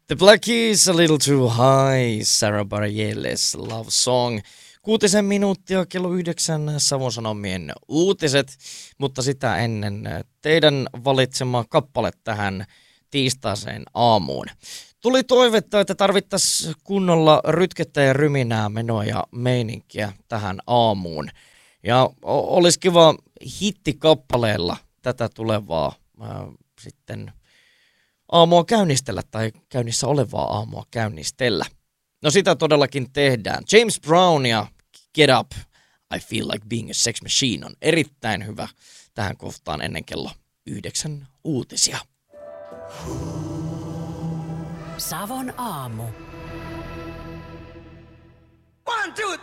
The Black Keys, A Little Too High, Sarah Bareilles Love Song. 6 minuuttia kello 9 Savon Sanomien uutiset, mutta sitä ennen teidän valitsema kappale tähän tiistaiseen aamuun. Tuli toivetta, että tarvittaisiin kunnolla rytkettä ja ryminää, menoa ja meininkiä tähän aamuun. Ja olisi kiva hittikappaleella tätä tulevaa sitten aamua käynnistellä tai käynnissä olevaa aamua käynnistellä. No sitä todellakin tehdään. James Brown ja Get Up, I Feel Like Being a Sex Machine on erittäin hyvä tähän kohtaan ennen kello 9 uutisia. Savon aamu. 1, 2, 3.